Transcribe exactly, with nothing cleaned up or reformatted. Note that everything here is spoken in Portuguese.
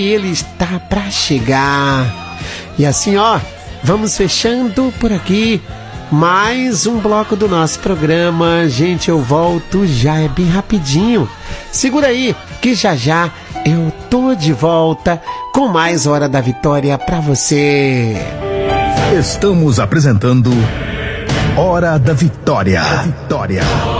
ele está para chegar. E assim, ó, vamos fechando por aqui mais um bloco do nosso programa. Gente, eu volto já, é bem rapidinho. Segura aí, que já já eu tô de volta com mais Hora da Vitória para você. Estamos apresentando Hora da Vitória. Vitória.